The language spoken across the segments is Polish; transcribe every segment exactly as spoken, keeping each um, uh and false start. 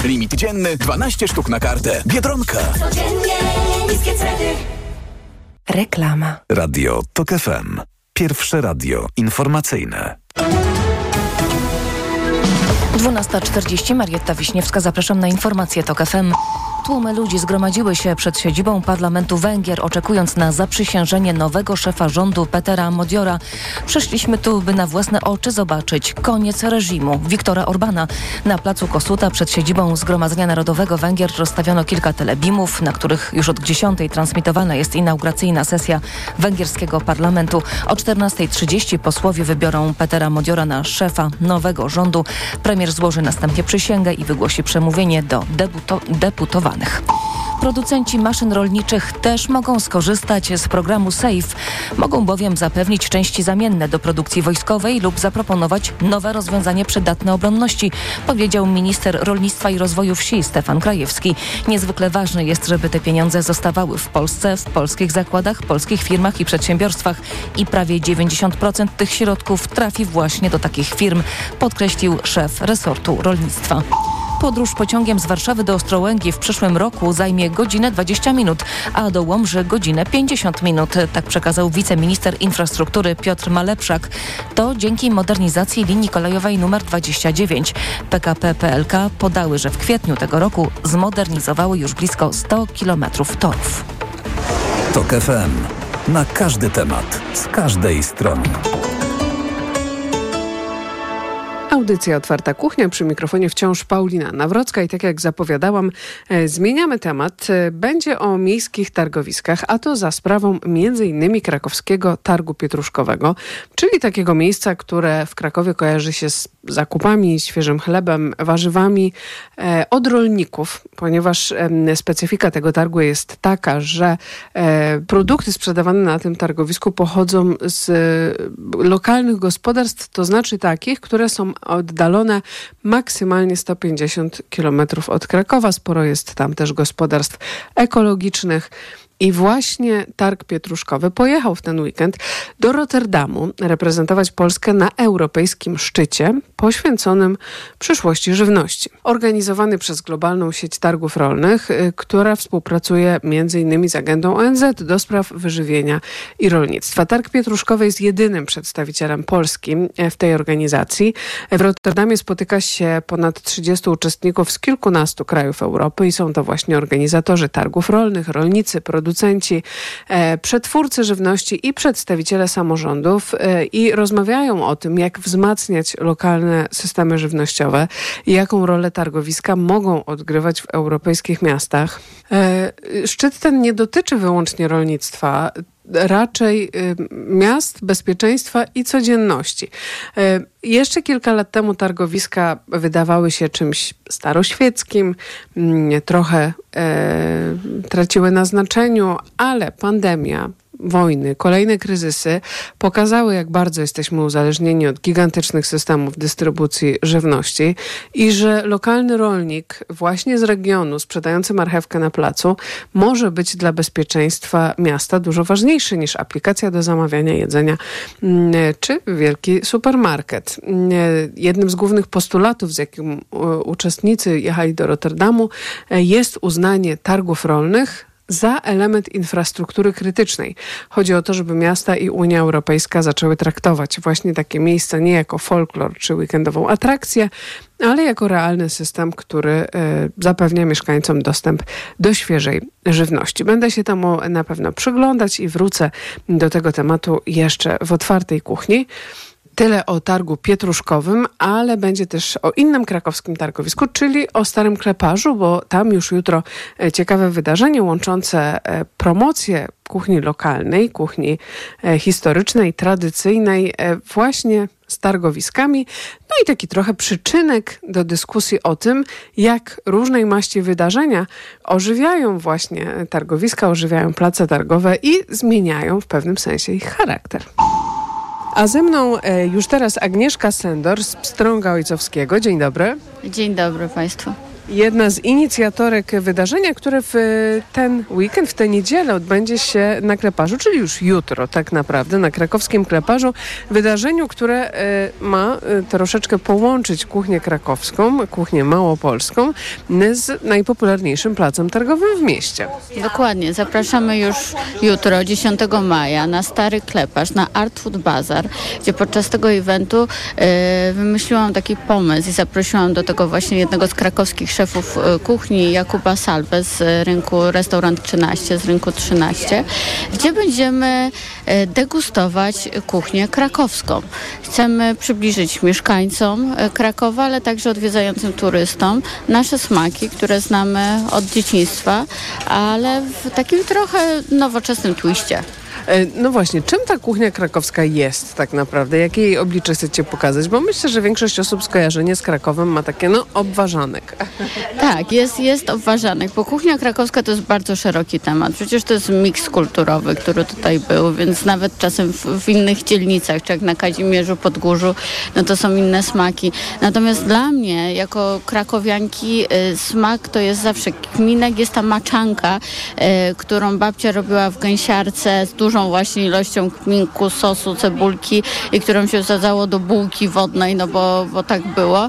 Limit dzienny dwanaście sztuk na kartę. Biedronka. Codziennie niskie ceny. Reklama. Radio TOK F M. Pierwsze radio informacyjne. dwunasta czterdzieści, Marietta Wiśniewska, zapraszam na informacje TOK F M. Tłumy ludzi zgromadziły się przed siedzibą Parlamentu Węgier, oczekując na zaprzysiężenie nowego szefa rządu Petera Modiora. Przyszliśmy tu, by na własne oczy zobaczyć koniec reżimu Viktora Orbana. Na placu Kossuth przed siedzibą Zgromadzenia Narodowego Węgier rozstawiono kilka telebimów, na których już od dziesiątej transmitowana jest inauguracyjna sesja węgierskiego parlamentu. O czternasta trzydzieści posłowie wybiorą Petera Modiora na szefa nowego rządu. Premier złoży następnie przysięgę i wygłosi przemówienie do debuto- deputowanych. Producenci maszyn rolniczych też mogą skorzystać z programu SAFE. Mogą bowiem zapewnić części zamienne do produkcji wojskowej lub zaproponować nowe rozwiązanie przydatne obronności, powiedział minister rolnictwa i rozwoju wsi Stefan Krajewski. Niezwykle ważne jest, żeby te pieniądze zostawały w Polsce, w polskich zakładach, polskich firmach i przedsiębiorstwach i prawie dziewięćdziesiąt procent tych środków trafi właśnie do takich firm, podkreślił szef resortu rolnictwa. Podróż pociągiem z Warszawy do Ostrołęki w przyszłym roku zajmie godzinę dwadzieścia minut, a do Łomży godzinę pięćdziesiąt minut. Tak przekazał wiceminister infrastruktury Piotr Malepszak. To dzięki modernizacji linii kolejowej numer dwadzieścia dziewięć. P K P P L K podały, że w kwietniu tego roku zmodernizowały już blisko sto kilometrów torów. TOK F M. Na każdy temat, z każdej strony. Audycja Otwarta Kuchnia, przy mikrofonie wciąż Paulina Nawrocka i tak jak zapowiadałam, e, zmieniamy temat. E, będzie o miejskich targowiskach, a to za sprawą między innymi krakowskiego Targu Pietruszkowego, czyli takiego miejsca, które w Krakowie kojarzy się z zakupami, świeżym chlebem, warzywami e, od rolników, ponieważ e, specyfika tego targu jest taka, że e, produkty sprzedawane na tym targowisku pochodzą z e, lokalnych gospodarstw, to znaczy takich, które są oddalone maksymalnie sto pięćdziesiąt kilometrów od Krakowa. Sporo jest tam też gospodarstw ekologicznych. I właśnie Targ Pietruszkowy pojechał w ten weekend do Rotterdamu reprezentować Polskę na europejskim szczycie poświęconym przyszłości żywności. Organizowany przez globalną sieć targów rolnych, y, która współpracuje między innymi z agendą O N Z do spraw wyżywienia i rolnictwa. Targ Pietruszkowy jest jedynym przedstawicielem Polski w tej organizacji. W Rotterdamie spotyka się ponad trzydziestu uczestników z kilkunastu krajów Europy i są to właśnie organizatorzy targów rolnych, rolnicy, producenci, producenci, e, przetwórcy żywności i przedstawiciele samorządów e, i rozmawiają o tym, jak wzmacniać lokalne systemy żywnościowe i jaką rolę targowiska mogą odgrywać w europejskich miastach. E, szczyt ten nie dotyczy wyłącznie rolnictwa, raczej y, miast, bezpieczeństwa i codzienności. Y, jeszcze kilka lat temu targowiska wydawały się czymś staroświeckim, y, trochę y, traciły na znaczeniu, ale pandemia, wojny, kolejne kryzysy pokazały, jak bardzo jesteśmy uzależnieni od gigantycznych systemów dystrybucji żywności i że lokalny rolnik właśnie z regionu sprzedający marchewkę na placu może być dla bezpieczeństwa miasta dużo ważniejszy niż aplikacja do zamawiania jedzenia czy wielki supermarket. Jednym z głównych postulatów, z jakim uczestnicy jechali do Rotterdamu, jest uznanie targów rolnych za element infrastruktury krytycznej. Chodzi o to, żeby miasta i Unia Europejska zaczęły traktować właśnie takie miejsca nie jako folklor czy weekendową atrakcję, ale jako realny system, który y, zapewnia mieszkańcom dostęp do świeżej żywności. Będę się temu na pewno przyglądać i wrócę do tego tematu jeszcze w Otwartej Kuchni. Tyle o targu pietruszkowym, ale będzie też o innym krakowskim targowisku, czyli o Starym Kleparzu, bo tam już jutro ciekawe wydarzenie łączące promocję kuchni lokalnej, kuchni historycznej, tradycyjnej właśnie z targowiskami. No i taki trochę przyczynek do dyskusji o tym, jak różnej maści wydarzenia ożywiają właśnie targowiska, ożywiają place targowe i zmieniają w pewnym sensie ich charakter. A ze mną już teraz Agnieszka Sendor z Pstrąga Ojcowskiego. Dzień dobry. Dzień dobry Państwu. Jedna z inicjatorek wydarzenia, które w ten weekend, w tę niedzielę odbędzie się na Kleparzu, czyli już jutro tak naprawdę, na krakowskim Kleparzu. Wydarzeniu, które ma troszeczkę połączyć kuchnię krakowską, kuchnię małopolską z najpopularniejszym placem targowym w mieście. Dokładnie. Zapraszamy już jutro, dziesiątego maja, na Stary Kleparz, na Art Food Bazaar, gdzie podczas tego eventu e, wymyśliłam taki pomysł i zaprosiłam do tego właśnie jednego z krakowskich szefów kuchni, Jakuba Salbę z rynku Restaurant trzynaście, z rynku trzynaście, gdzie będziemy degustować kuchnię krakowską. Chcemy przybliżyć mieszkańcom Krakowa, ale także odwiedzającym turystom nasze smaki, które znamy od dzieciństwa, ale w takim trochę nowoczesnym twiście. No właśnie, czym ta kuchnia krakowska jest tak naprawdę? Jakie jej oblicze chcecie pokazać? Bo myślę, że większość osób skojarzenie z Krakowem ma takie, no, obwarzanek. Tak, jest, jest obwarzanek, bo kuchnia krakowska to jest bardzo szeroki temat. Przecież to jest miks kulturowy, który tutaj był, więc nawet czasem w, w innych dzielnicach, czy jak na Kazimierzu, Podgórzu, no to są inne smaki. Natomiast dla mnie, jako krakowianki, y, smak to jest zawsze kminek, jest ta maczanka, y, którą babcia robiła w gęsiarce z dużą właśnie ilością kminku, sosu, cebulki i którą się wsadzało do bułki wodnej, no bo, bo tak było.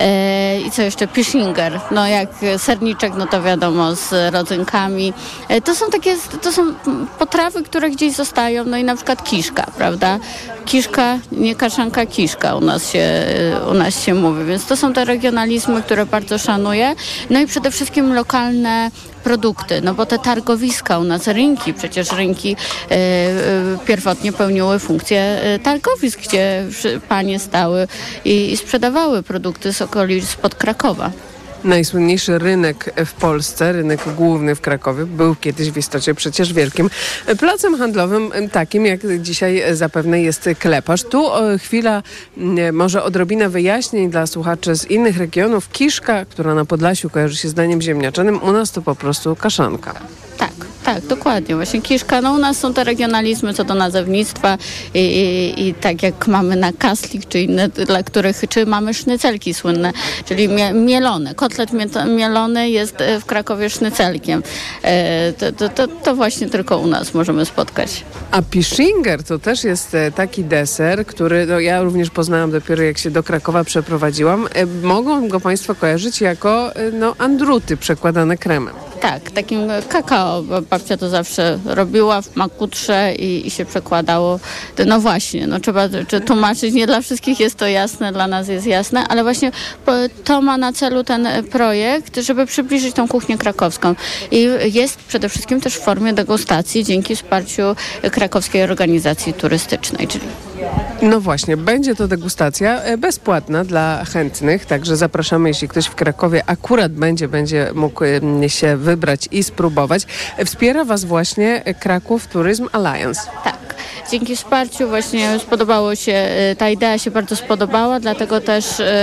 E, I co jeszcze? Pischinger. No jak serniczek, no to wiadomo, z rodzynkami. E, to są takie, to są potrawy, które gdzieś zostają, no i na przykład kiszka, prawda? Kiszka, nie kaszanka, kiszka u nas się, u nas się mówi, więc to są te regionalizmy, które bardzo szanuję. No i przede wszystkim lokalne produkty, no bo te targowiska u nas, rynki, przecież rynki e, e, pierwotnie pełniły funkcję e, targowisk, gdzie panie stały i, i sprzedawały produkty z okolic spod Krakowa. Najsłynniejszy rynek w Polsce, rynek główny w Krakowie, był kiedyś w istocie przecież wielkim placem handlowym, takim jak dzisiaj zapewne jest Kleparz. Tu o, chwila, może odrobina wyjaśnień dla słuchaczy z innych regionów. Kiszka, która na Podlasiu kojarzy się z daniem ziemniaczanym, u nas to po prostu kaszanka. Tak. Tak, dokładnie. Właśnie kiszka. No u nas są te regionalizmy co do nazewnictwa i, i, i tak jak mamy na kaslik, czy inne, dla których, czy mamy sznycelki słynne, czyli mie, mielone. Kotlet mie, mielony jest w Krakowie sznycelkiem. E, to, to, to, to właśnie tylko u nas możemy spotkać. A Pischinger to też jest taki deser, który no, ja również poznałam dopiero jak się do Krakowa przeprowadziłam. E, mogą go Państwo kojarzyć jako no, andruty przekładane kremem. Tak, takim kakao. Babcia to zawsze robiła w makutrze i, i się przekładało. No właśnie, no trzeba czy tłumaczyć, nie dla wszystkich jest to jasne, dla nas jest jasne, ale właśnie to ma na celu ten projekt, żeby przybliżyć tą kuchnię krakowską. I jest przede wszystkim też w formie degustacji dzięki wsparciu Krakowskiej Organizacji Turystycznej, czyli no właśnie, będzie to degustacja bezpłatna dla chętnych, także zapraszamy, jeśli ktoś w Krakowie akurat będzie, będzie mógł się wybrać i spróbować. Wspiera Was właśnie Kraków Tourism Alliance. Tak. Dzięki wsparciu właśnie spodobało się, ta idea się bardzo spodobała, dlatego też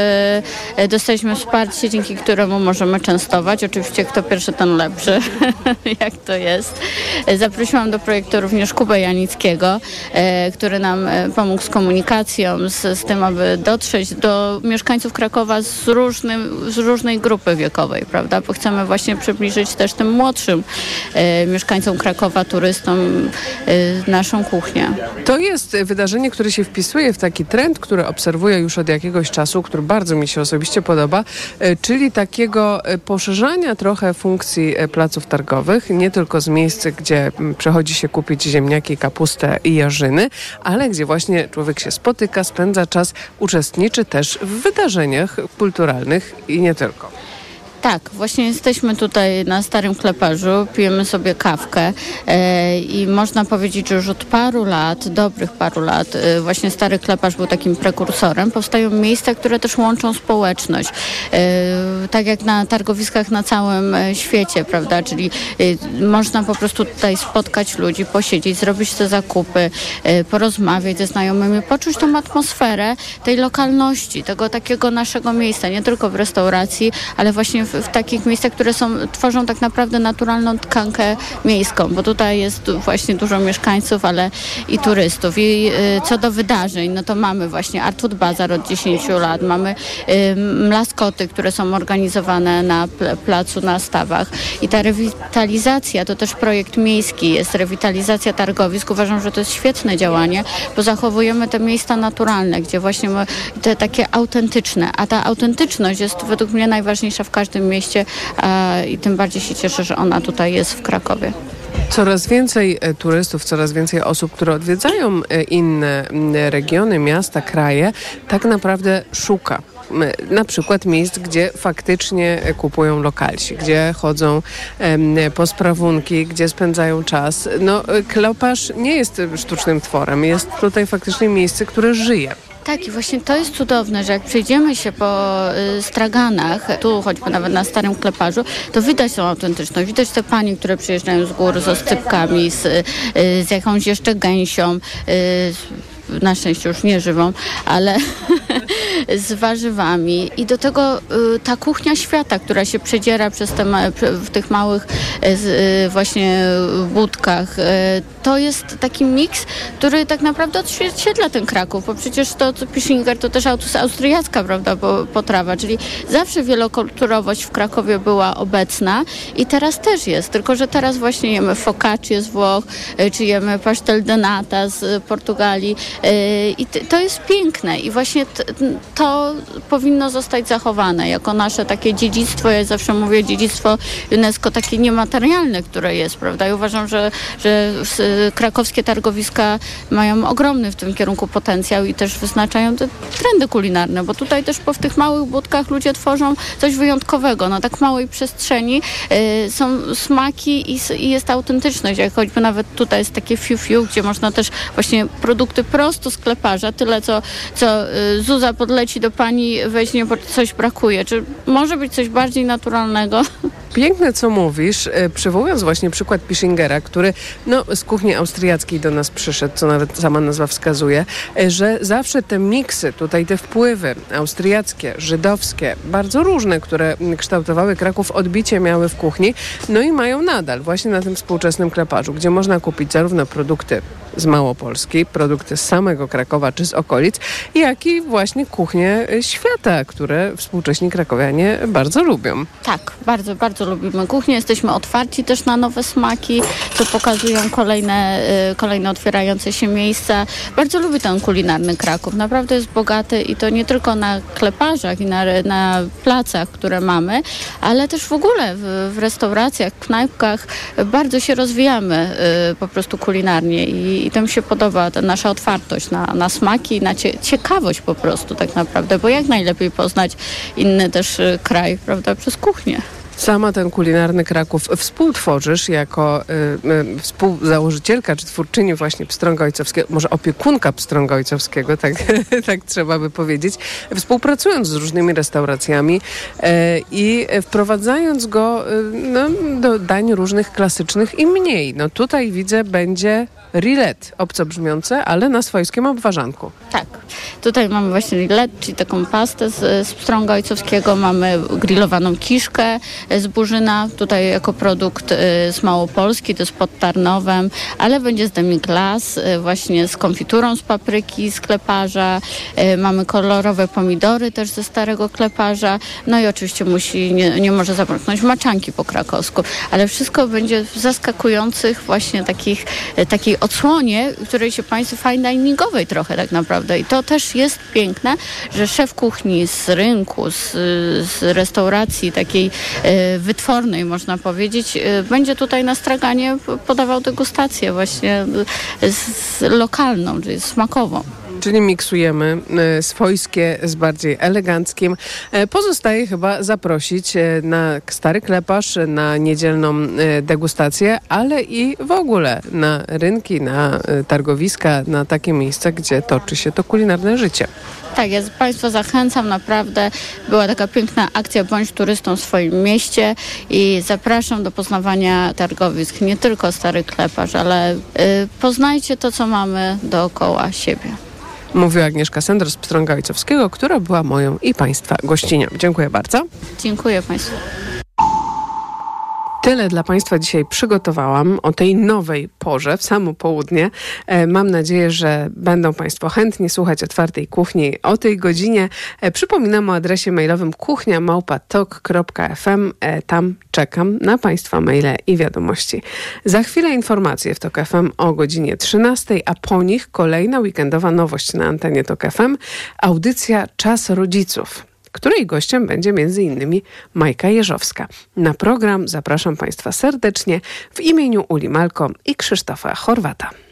e, dostaliśmy wsparcie, dzięki któremu możemy częstować. Oczywiście kto pierwszy, ten lepszy, jak to jest. Zaprosiłam do projektu również Kubę Janickiego, e, który nam pomógł z komunikacją, z, z tym, aby dotrzeć do mieszkańców Krakowa z, różnym, z różnej grupy wiekowej, prawda? Bo chcemy właśnie przybliżyć też tym młodszym e, mieszkańcom Krakowa, turystom e, naszą kuchnię. To jest wydarzenie, które się wpisuje w taki trend, który obserwuję już od jakiegoś czasu, który bardzo mi się osobiście podoba, czyli takiego poszerzania trochę funkcji placów targowych, nie tylko z miejsc, gdzie przychodzi się kupić ziemniaki, kapustę i jarzyny, ale gdzie właśnie człowiek się spotyka, spędza czas, uczestniczy też w wydarzeniach kulturalnych i nie tylko. Tak, właśnie jesteśmy tutaj na Starym Kleparzu, pijemy sobie kawkę e, i można powiedzieć, że już od paru lat, dobrych paru lat, e, właśnie Stary Kleparz był takim prekursorem. Powstają miejsca, które też łączą społeczność. E, tak jak na targowiskach na całym świecie, prawda, czyli e, można po prostu tutaj spotkać ludzi, posiedzieć, zrobić te zakupy, e, porozmawiać ze znajomymi, poczuć tą atmosferę tej lokalności, tego takiego naszego miejsca, nie tylko w restauracji, ale właśnie w w takich miejscach, które są, tworzą tak naprawdę naturalną tkankę miejską, bo tutaj jest właśnie dużo mieszkańców, ale i turystów. I co do wydarzeń, no to mamy właśnie Art Food Bazar od dziesięciu lat, mamy mlaskoty, które są organizowane na placu, na stawach. I ta rewitalizacja, to też projekt miejski jest, rewitalizacja targowisk. Uważam, że to jest świetne działanie, bo zachowujemy te miejsca naturalne, gdzie właśnie my, te takie autentyczne, a ta autentyczność jest według mnie najważniejsza w każdym mieście a, i tym bardziej się cieszę, że ona tutaj jest w Krakowie. Coraz więcej turystów, coraz więcej osób, które odwiedzają inne regiony, miasta, kraje, tak naprawdę szuka na przykład miejsc, gdzie faktycznie kupują lokalsi, gdzie chodzą em, po sprawunki, gdzie spędzają czas. No, Kleparz nie jest sztucznym tworem, jest tutaj faktycznie miejsce, które żyje. Tak, i właśnie to jest cudowne, że jak przejdziemy się po y, straganach, tu choćby nawet na Starym Kleparzu, to widać tą autentyczność. Widać te panie, które przyjeżdżają z gór z oscypkami, z, y, z jakąś jeszcze gęsią, y, na szczęście już nie żywą, ale z warzywami. I do tego y, ta kuchnia świata, która się przedziera przez te ma- w tych małych y, właśnie budkach. Y, to jest taki miks, który tak naprawdę odzwierciedla ten Kraków, bo przecież to Pischinger to też austriacka, prawda, potrawa, czyli zawsze wielokulturowość w Krakowie była obecna i teraz też jest, tylko że teraz właśnie jemy focaccię z Włoch, y, czy jemy pastel de nata z Portugalii. I to jest piękne i właśnie t- to powinno zostać zachowane jako nasze takie dziedzictwo. Ja zawsze mówię dziedzictwo UNESCO takie niematerialne, które jest, prawda? I uważam, że, że krakowskie targowiska mają ogromny w tym kierunku potencjał i też wyznaczają te trendy kulinarne, bo tutaj też po w tych małych budkach ludzie tworzą coś wyjątkowego. Na tak małej przestrzeni y, są smaki i, i jest autentyczność. Jak choćby nawet tutaj jest takie fiu-fiu, gdzie można też właśnie produkty prosto z Kleparza, tyle co, co y, Zuza podleci do pani, weźmie, bo coś brakuje. Czy może być coś bardziej naturalnego? Piękne, co mówisz, przywołując właśnie przykład Pischingera, który no, z kuchni austriackiej do nas przyszedł, co nawet sama nazwa wskazuje, że zawsze te miksy, tutaj te wpływy austriackie, żydowskie, bardzo różne, które kształtowały Kraków, odbicie miały w kuchni, no i mają nadal właśnie na tym współczesnym Kleparzu, gdzie można kupić zarówno produkty z Małopolski, produkty z samego Krakowa czy z okolic, jak i właśnie kuchnie świata, które współcześni krakowianie bardzo lubią. Tak, bardzo, bardzo lubimy kuchnię. Jesteśmy otwarci też na nowe smaki, co pokazują kolejne, y, kolejne otwierające się miejsca. Bardzo lubię ten kulinarny Kraków. Naprawdę jest bogaty i to nie tylko na Kleparzach i na, na placach, które mamy, ale też w ogóle w, w restauracjach, knajpkach bardzo się rozwijamy y, po prostu kulinarnie i, i to mi się podoba, ta nasza otwartość na, na smaki, na cie, ciekawość po prostu tak naprawdę, bo jak najlepiej poznać inny też y, kraj, prawda, przez kuchnię. Sama ten kulinarny Kraków współtworzysz jako y, y, współzałożycielka czy twórczyni właśnie Pstrąga Ojcowskiego, może opiekunka Pstrąga Ojcowskiego, tak, tak trzeba by powiedzieć, współpracując z różnymi restauracjami y, i wprowadzając go y, no, do dań różnych klasycznych i mniej. No tutaj widzę będzie rillette, obco brzmiące, ale na swojskim obwarzanku. Tak. Tutaj mamy właśnie rillette, czyli taką pastę z, z Pstrąga Ojcowskiego. Mamy grillowaną kiszkę z Burzyna, tutaj jako produkt y, z Małopolski, to jest pod Tarnowem, ale będzie z demi-glace, y, właśnie z konfiturą z papryki, z Kleparza. Y, mamy kolorowe pomidory też ze Starego Kleparza. No i oczywiście musi, nie, nie może zabraknąć maczanki po krakowsku, ale wszystko będzie w zaskakujących właśnie takich, y, takiej odsłonie, której się państwo fine diningowej trochę tak naprawdę. I to też jest piękne, że szef kuchni z rynku, z, z restauracji takiej e, wytwornej, można powiedzieć, e, będzie tutaj na straganie podawał degustację właśnie e, z, lokalną, czyli smakową. Czyli miksujemy e, swojskie z bardziej eleganckim. E, pozostaje chyba zaprosić e, na Stary Kleparz, na niedzielną e, degustację, ale i w ogóle na rynki, na e, targowiska, na takie miejsca, gdzie toczy się to kulinarne życie. Tak, ja Państwa zachęcam, naprawdę była taka piękna akcja Bądź turystą w swoim mieście i zapraszam do poznawania targowisk, nie tylko Stary Kleparz, ale y, poznajcie to, co mamy dookoła siebie. Mówiła Agnieszka Sendor z Pstrąga Ojcowskiego, która była moją i Państwa gościnią. Dziękuję bardzo. Dziękuję Państwu. Tyle dla Państwa dzisiaj przygotowałam o tej nowej porze, w samo południe. E, mam nadzieję, że będą Państwo chętnie słuchać Otwartej Kuchni o tej godzinie. E, przypominam o adresie mailowym kuchnia małpa tok kropka f m. E, tam czekam na Państwa maile i wiadomości. Za chwilę informacje w Tok F M o godzinie trzynastej, a po nich kolejna weekendowa nowość na antenie Tok F M. Audycja Czas Rodziców, której gościem będzie między innymi Majka Jeżowska. Na program zapraszam Państwa serdecznie w imieniu Uli Malko i Krzysztofa Chorwata.